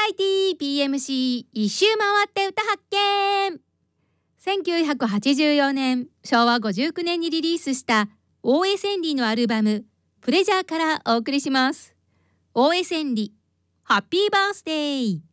イティー PMC 一周回って歌発見。1984年昭和59年にリリースした大江千里のアルバムプレジャーからお送りします。大江千里ハッピーバースデー。